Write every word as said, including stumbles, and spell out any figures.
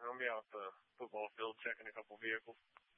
I'll be out the football field checking a couple vehicles.